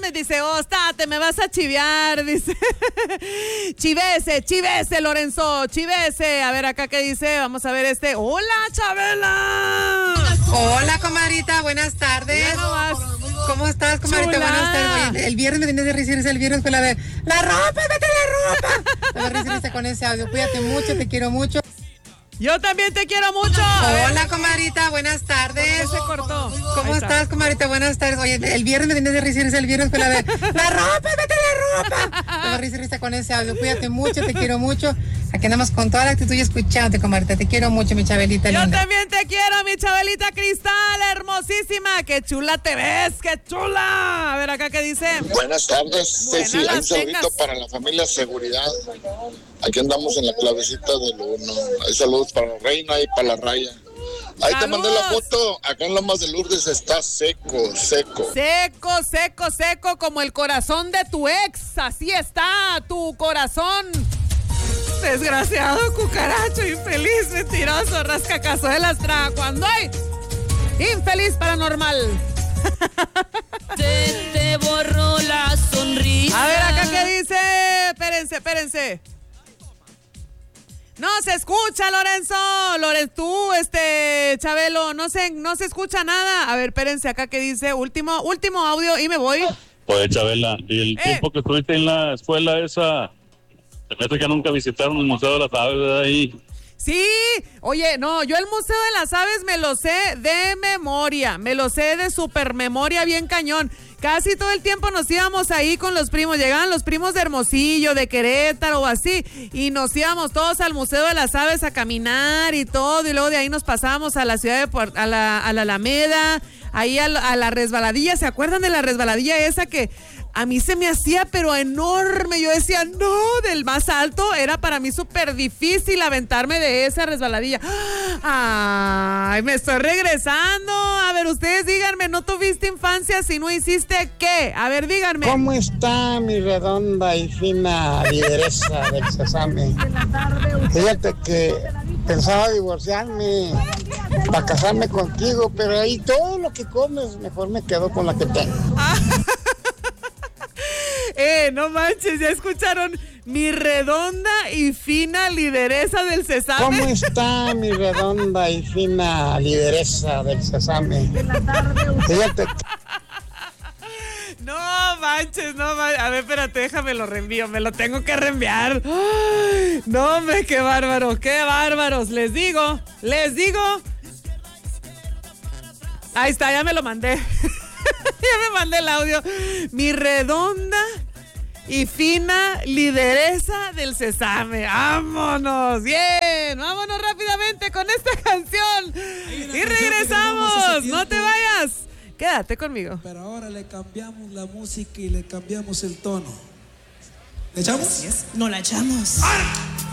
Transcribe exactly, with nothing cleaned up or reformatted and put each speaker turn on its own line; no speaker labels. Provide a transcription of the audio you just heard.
dice, oh, estate, me vas a chivear, dice. Chivese, chivese, Lorenzo, chivese. A ver, acá qué dice, vamos a ver este. Hola, Chabela.
Hola, comadrita, buenas tardes. ¿Cómo estás, comadrita?
Chula.
Buenas tardes. Oye, el viernes me tienes de risa, el viernes fue la de la ropa, vete la ropa. Me da risa con ese audio. Cuídate mucho, te quiero mucho.
Yo también te quiero mucho.
Hola, comadrita, buenas tardes.
Se cortó.
¿Cómo estás, comadrita? Buenas tardes. Oye, el viernes me tienes de risa, el viernes fue la de la ropa, vete la ropa. Me da risa, risa con ese audio. Cuídate mucho, te quiero mucho. Aquí andamos con toda la actitud y escuchándote, comadrita. Te quiero mucho, mi Chabelita linda.
Yo también te quiero, mi Chabelita Cristal, hermosísima. Qué chula te ves, qué chula. A ver acá qué dice.
Buenas tardes,
Buenas
Ceci.
las
Un saludito
tengas.
para la familia Seguridad. Aquí andamos en la clavecita del uno. Hay saludos para la Reina y para la Raya. Ahí te mandé la foto. Acá en Lomas de Lourdes está seco, seco.
Seco, seco, seco, como el corazón de tu ex. Así está tu corazón. Desgraciado, cucaracho, infeliz, mentiroso, rascacazuelas, traga cuando hay infeliz paranormal.
Se te borró la sonrisa.
A ver, acá qué dice. Espérense, espérense. No se escucha, Lorenzo. Lorenzo, tú, este, Chabelo, no se, no se escucha nada. A ver, espérense, acá qué dice. Último, último audio y me voy.
Pues, Chabela, y el
Eh.
tiempo que estuviste en la escuela esa, te metes que nunca visitaron el Museo de las Aves, ¿verdad? Ahí.
Sí, oye, no, yo el Museo de las Aves me lo sé de memoria, me lo sé de super memoria bien cañón. Casi todo el tiempo nos íbamos ahí con los primos, llegaban los primos de Hermosillo, de Querétaro o así, y nos íbamos todos al Museo de las Aves a caminar y todo, y luego de ahí nos pasábamos a la ciudad de Puer- a la, a la Alameda, ahí a, la- a la resbaladilla. ¿Se acuerdan de la resbaladilla esa que a mí se me hacía pero enorme? Yo decía, no, del más alto era para mí súper difícil aventarme de esa resbaladilla. Ay, me estoy regresando. A ver, ustedes díganme, ¿no tuviste infancia si no hiciste qué? A ver, díganme.
¿Cómo está mi redonda y fina lideresa del Sésame? Fíjate que pensaba divorciarme para casarme contigo, pero ahí todo lo que comes, mejor me quedo con la que tengo.
Eh, no manches, ¿ya escucharon? Mi redonda y fina lideresa del Sésame.
¿Cómo está mi redonda y fina lideresa del Sésame? Fíjate que...
No manches, no manches. A ver, espérate, déjame lo reenvío, me lo tengo que reenviar. Ay, no, hombre, qué bárbaro, qué bárbaros. Les digo, les digo. Ahí está, ya me lo mandé. Ya me mandé el audio. Mi redonda y fina lideresa del Sésame. ¡Vámonos! Bien, vámonos rápidamente con esta canción. Y regresamos. No te vayas. Quédate conmigo.
Pero ahora le cambiamos la música y le cambiamos el tono. ¿Le echamos?
No la echamos.
¡Ahora!